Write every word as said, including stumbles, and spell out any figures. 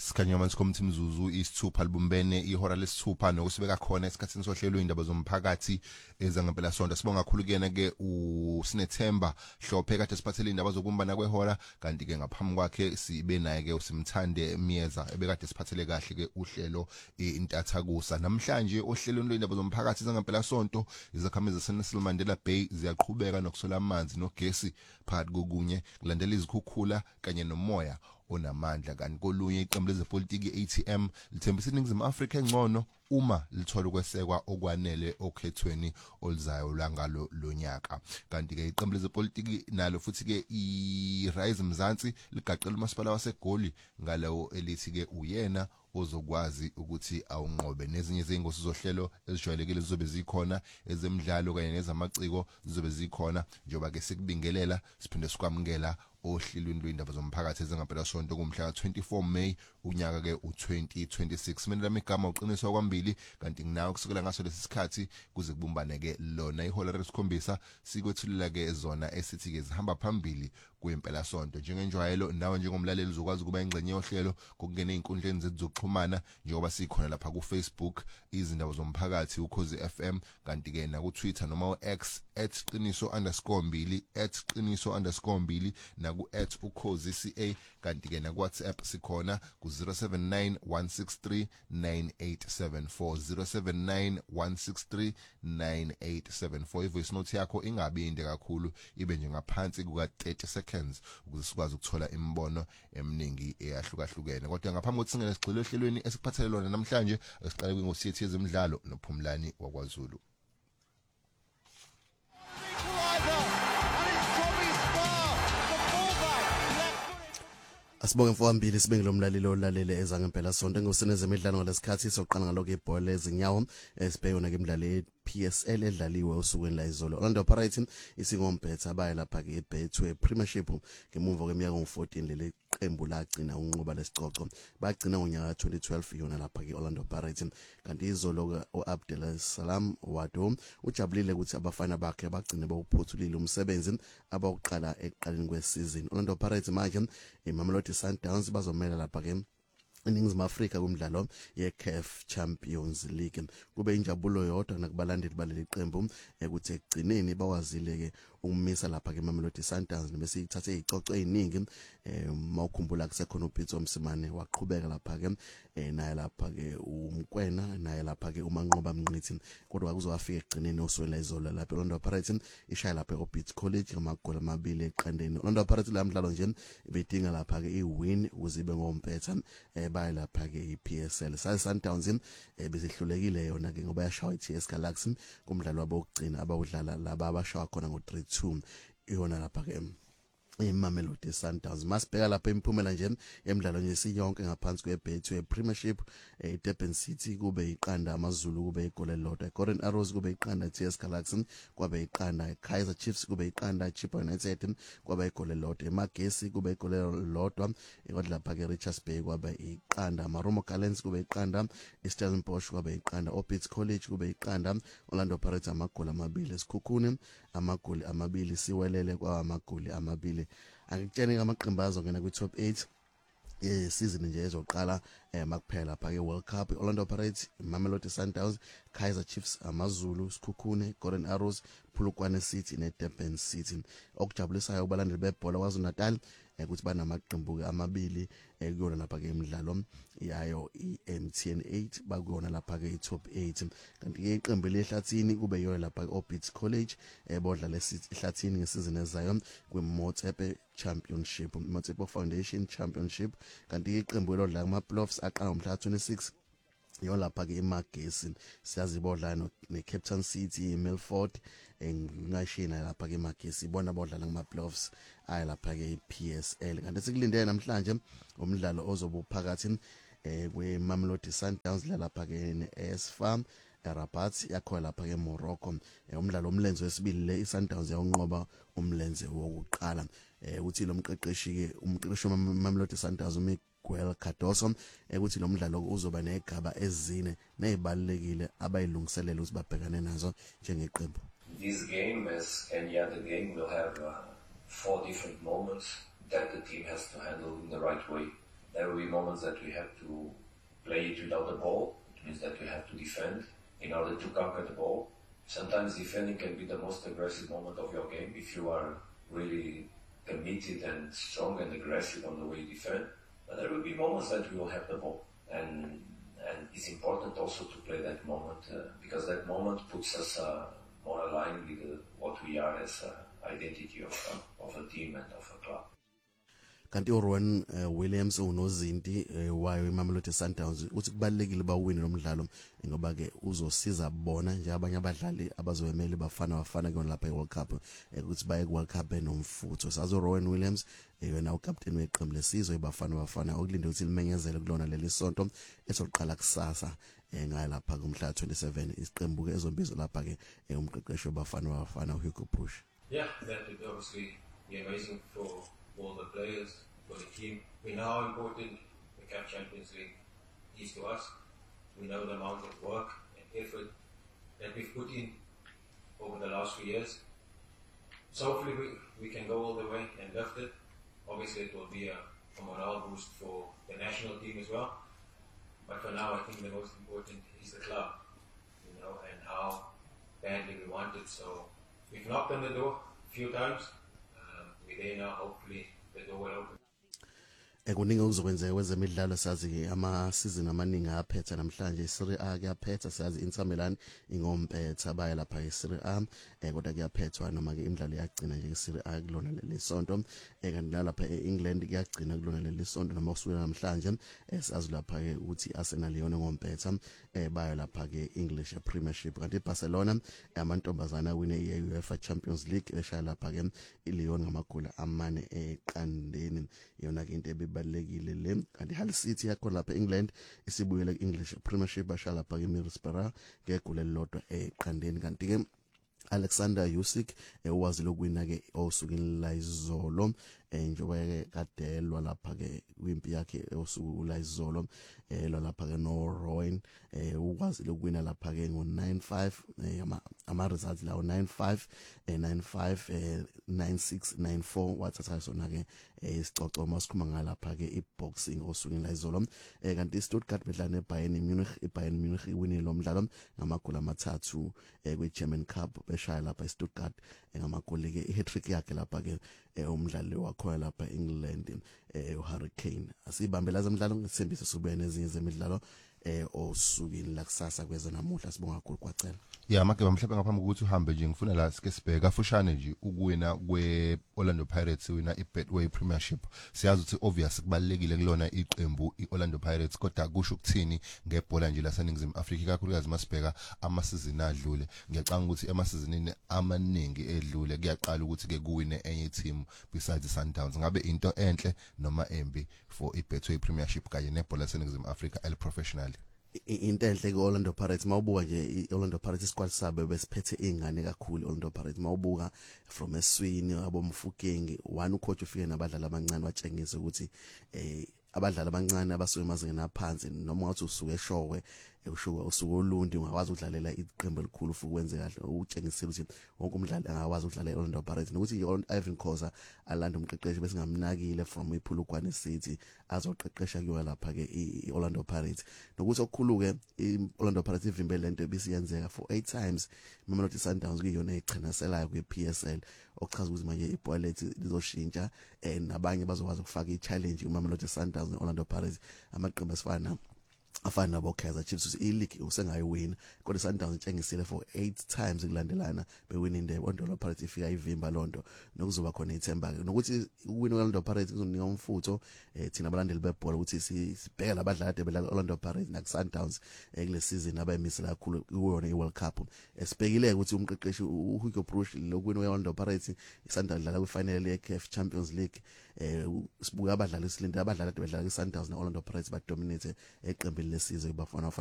sikhanyama sikomthi mzuzu isithupha libumbene ihora lesithupha nokusibeka khona esikhathini sohlelo indaba zomphakathi ezangempela sonto. Sibonga kakhulu kuyena ke uSinethemba Hlophe kade siphathele indaba zokumbana kwehora, kanti ke ngaphambi kwakhe sibe naye ke uSimthande Miyeza ebekade siphathele kahle ke uhlelo intathakusa. Namhlanje ohlelweni lwendaba zomphakathi ezangempela sonto izakhamizi zaseNelson Mandela Bay ziyaqhubeka nokusola amanzi nogesi phakathi kokunye kulandela izikhukhula kanye nomoya onamandla. Kanti kolunye iqembu lezepolitiki i-A T M lithembisa iNingizimu Afrika engcono uma lithola ukwesekwa okwanele okhethweni oluzayo langalo lonyaka. Kanti ke iqembu lezepolitiki nalo futhi ke iRise Mzansi ligaqela umasipala waseGoli ngalawo elithi ke uyena ozokwazi ukuthi awunqobe. Nezinye izingosi zohlelo ezijwayelekile zizobe zikhona, ezemidlalo kanye nezamaciko zizobe zikhona, njengoba ke sikubingelela siphinde sikwamukela ohlelweni lwendaba zomphakathi ezangempela sonto kumhla twenty-four May unyaka ke u-twenty twenty-six. Mina lami igama uqiniswa kwambili, kanti nginawe kusukela ngaso lesikhathi kuze kubumbane ke lona ihola lesikhombisa sikwethulela ke zona esithi ke zihamba phambili kwempela sonto. Njengenjwayelo nawe njengomlaleli uzokwazi kuba ingxenye yohlelo kokungena einkundleni zethu zokuxhumana njengoba sikhona lapha ku Facebook izindaba zomphakathi uKhozi F M, kanti ke na ku Twitter noma u-X at qiniso underscore mbili at qiniso underscore mbili na ku at ukhozi ca, kanti ke na ku WhatsApp sikhona ku zero seven nine one six three nine eight seven four zero seven nine one six three nine eight seven four. Ivoice note yakho ingabi inde kakhulu, ibe nje ngaphansi kuka thirty seconds ukuze sikwazi ukuthola imibono eminingi eyahlukahlukene. Kodwa ngaphambi kokuthi singene sigxile ohlelweni esikuphathele lona namhlanje, siqale kwingosi yethu yezemidlalo noPhumlani wakwaZulu. Asibonge mfowambili sibenge lo mlaleli olalele ezangempela sonto ngosene zemidlalo ngalesikhathi soqala ngaloko ibhola ezinyawo esibhekona ke imidlalo P S L edlaliwe osukwini la izolo. Orlando Pirates isingomphetha abaye lapha ke Betway Premiership ngemuva kweminyaka u-fourteen leli qembu lagcina unqoba lesicoco, bagcina ngonyaka twenty twelve yona lapha ke Orlando Pirates. Kanti izolo uAbdel Salam Wado ujabulile ukuthi abafana bakhe bagcine bawuphuthulile umsebenzi abawuqala eqaleni kwesizini. Orlando Pirates manje iMamelodi Sundowns bazomela lapha ke iNingizimu Afrika kumdlalo ye-C A F Champions League. Kube injabulo yodwa nakubalandeli baleli qembu ukuthi ekugcineni bawazile ke ukumisa lapha ke Mamelodi Sundowns bese ithathe izicoco eziningi. Mawukhumbula kusekhona uPitso Msimane waqhubeka lapha ke naye lapha ke uMkwena naye lapha ke uManqoba Mnqithi, kodwa kuzowafika ekugcineni oswela izolo lapha Orlando Pirates ishaya lapha eOrbit College amagoli amabili eqandeni. Orlando Pirates la mdlalo nje ibedinga lapha ke iwin ukuze ibe ngompetha baye lapha ke iP S L. Sa Sundowns bezihlulekile yona ke ngoba yashawa iT S Galaxy kumdlalo wabo wokugcina abawudlala laba abashawa khona ngo three two iyona lapha ke iMamelodi Sundowns. Masibheka lapha imiphumela nje emidlalo nje siyonke ngaphansi kweBetway Premiership. eDurban City kube iqanda amaZulu kube igoli elilodwa, Golden Arrows kube iqanda iT S Galaxy kwabe iqanda, Kaizer Chiefs kube iqanda Chippa United kwabe igoli elilodwa, eMagesi kube igoli elilodwa, kodwa lapha ke Richards Bay kwabe iqanda, Maromo Gallants kube iqanda, Stellenbosch kwabe iqanda, Orbit College kube iqanda, Orlando Pirates amagoli amabili, Sikhukhune amagoli amabili, Siwelele kwa amagoli amabili. Angitshene ngamaqembu azongena kwi top eight eh season nje ezoqala eh makuphela lapha ke World Cup. Orlando Pirates, Mamelodi Sundowns, Kaizer Chiefs, amaZulu, Sikhukhune, Golden Arrows, Polokwane City neDurban City. Okujabulisayo kubalandeli bebhola kwaZulu Natal ukuthi banamaqembu ke amabili ekuyona lapha ke imidlalo yayo iM T N eight bakuyona lapha ke iTop eight. Kanti ke iqembu lehlathini kube yona lapha eOrbit College ebodla lehlathini ngesizini ezayo kwiMotsepe Championship, Motsepe Foundation Championship. Kanti iqembu elodla kuma playoffs aqala ngomhla twenty-six yo lapha ke eMagesi siyazibodla neCaptain City, Milford engashina lapha ke eMagesi bona bodlala kuma playoffs ayi lapha ke iP S L. Kanti sikulindele namhlanje umdlalo ozobu phakathi eh kweMamelodi Sundowns lapha ke neAS Farm eRabat yakho lapha ke Morocco. Umdlalo omlenze wesibili le iSundowns yawunqoba umlenze wokuqala. Eh uthi lo mqeqeshi ke umqeqeshi weMamelodi Sundowns Miguel Cardoso ukuthi lo mdlalo uzoba negaba ezine nezibalekile abayilungiselela ukuthi babhekane nazo njengeqembu. This game, as any other game, will have uh, four different moments that the team has to handle in the right way. There will be moments that we have to play it without the ball. It means that we have to defend in order to conquer the ball. Sometimes defending can be the most aggressive moment of your game if you are really committed and strong and aggressive on the way you defend. But there will be moments that we will have the ball. And and it's important also to play that moment uh, because that moment puts us uh, more aligned with uh, what we are as an identity of, uh, of a team and of a club. Kanti uRowan uh, Williams unozinti uh, wayo iMamelodi Sundowns uthi kubalekile bawine nomdlalo ngoba ke uzosiza bona nje abanye abadlali abazoyemela bafana bafana ke lapha eWorld Cup ukuthi baye kuWorld Cup enomfutho. Sazo uRowan Williams yena ucaptain weqembu lesizwe ibafana bafana okulinde ukuthi limenyezele kulona leli sonto esoqala kusasa ngaya lapha kumhla twenty-seven isiqembu ke ezombizwa lapha ke umqeqeshi wabafana bafana uHugo Broos. Yeah, that would obviously be amazing for all the players, for the team. We know how important the C A F Champions League is to us. We know the amount of work and effort that we've put in over the last few years. So hopefully we, we can go all the way and lift it. Obviously it will be a, a morale boost for the national team as well. But for now I think the most important is the club, you know, and how badly we want it. So we've knocked on the door a few times. We're there now, hopefully the door will open. Ekuningi okuzokwenzeka kwezemidlalo sazi ke ama season amaningi aphetha namhlanje iSerie A kuyaphetha sazi Inter Milan ingompetha baya lapha eSerie A kodwa kuyaphethwa noma ke imidlalo iyagcina nje eSerie A kulona leli sonto kanti lapha eEngland kuyagcina kulona leli sonto noma kusukela namhlanje sazi lapha ke ukuthi Arsenal yona ngompetha baya lapha ke English Premiership kanti iBarcelona amantombazana wine iUEFA Champions League eshaya lapha ke iLyon ngamagoli amane eqandeni yona ke into ebalekile le kanti Hull City yakho lapha eEngland isibuyele kuEnglish Premiership basha lapha ke Middlesbrough ngegoli elilodwa eqandeni kanti ke Alexander Usyk ewazi lokwina ke osukini la izolo njengoba ke kadelwa lapha ke kwimpi yakhe osuku la izolo lo lapha ke no Rowan ukwazi lokwina lapha ke ngo nine five ama ama results lawo nine five nine five nine six nine four wathatha sona ke isicoco masikhuma ngalapha ke iboxing osukini la izolo kanti Stuttgart bedlala neBayern Munich iBayern Munich iwinile lo mdlalo ngamagoli amathathu kweGerman Cup beshaya lapha eStuttgart ngamagoli ke i-hat-trick yakhe lapha ke umdlali wakho lapha eEngland uHurricane asibambela zemidlalo ngisembise sube nezinye zemidlalo eh osukini la kusasa kweze namuhla sibonga kakhulu kwacela. Yeah, make bamhlebe ngaphambi kokuthi uhambe nje ngifuna la sike sibheka afushane nje ukuwina kweOrlando Pirates wina iBetway Premiership. Siyazi ukuthi obvious kubalekile kulona iqembu iOrlando Pirates kodwa kusho ukuthini ngebhola nje laseNingizimu Afrika kakhulukazi masibheka amasizini adlule. Ngiyacanga ukuthi emasizini amaningi edlule kuyaqala ukuthi ke kuwine enye team besides Sundowns. Ngabe into enhle noma embi for iBetway Premiership kanye nebhola laseNingizimu Afrika el professional. Into enhle keOrlando Pirates mawubuka nje iOrlando Pirates squad sabe besiphethe ingane kakhulu iOrlando Pirates mawubuka from eswini abomfukeng one ucoach ufike nabadlali abancane watshengisa ukuthi eh abadlali abancane abasuke emazingeni aphansi noma ngathi usuke eshowe ushuka usuke olundi ungakwazi ukudlalela iqembu elikhulu futhi kwenze kahle utshengisile ukuthi wonke umdlali angakwazi ukudlalela iOrlando Pirates nokuthi iIvan Khoza alanda umqeqeshi bese ngamnakile from iPhulukwane City azoqeqesha kuyo lapha ke iOrlando Pirates nokuthi okukhulu ke iOrlando Pirates ivimbe lento ebisiyenzeka for eight times Mamelodi Sundowns kuyona echenaselayo kweP S L okuchaza ukuthi manje ibhola lethu lizoshintsha nabanye bazokwazi ukufaka ichallenge kuMamelodi Sundowns neOrlando Pirates amaqembu asifana afana nabo Kaizer Chiefs uthi ileague usengayiwina kodwa Sundowns itshengisile for eight times kulandelana bewina indebe Orlando Pirates ifika ivimba lonto nokuzoba khona ithemba nokuthi uwina Orlando Pirates kuzonika umfutho thina abalandeli bebhola ukuthi sibheke labadlali ade bedlala Orlando Pirates na Sundowns kule season abayimisela kakhulu kuwona iWorld Cup esibhekile ukuthi umqeqeshi uHugo Broos lokwina Orlando Pirates iSundowns dlala kwifinal ye C A F Champions League sibuka abadlali silinda abadlali ade bedlala kwiSundowns neOrlando Pirates ba dominate eqembini lesizwe bafana